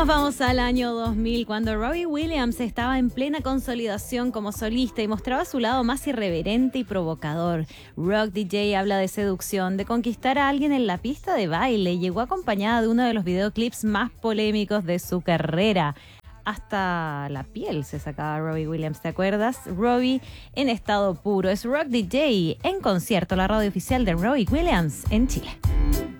Nos vamos al año 2000, cuando Robbie Williams estaba en plena consolidación como solista y mostraba su lado más irreverente y provocador. Rock DJ habla de seducción, de conquistar a alguien en la pista de baile. Llegó acompañada de uno de los videoclips más polémicos de su carrera. Hasta la piel se sacaba Robbie Williams, ¿te acuerdas? Robbie en estado puro. Es Rock DJ en concierto, la radio oficial de Robbie Williams en Chile.